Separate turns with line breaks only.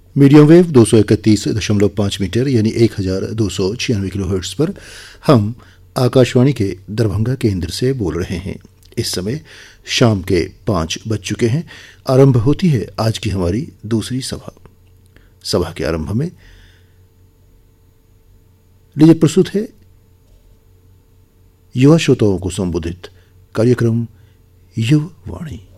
Medium wave 231.5 metre यानी 1296 kilohertz पर हम आकाशवाणी के दरभंगा केंद्र से बोल रहे हैं। इस समय शाम के 5 बज चुके हैं। आरंभ होती है आज की हमारी दूसरी सभा के आरंभ में लीजिए प्रस्तुत है युवा श्रोताओं को संबोधित कार्यक्रम युवा वाणी।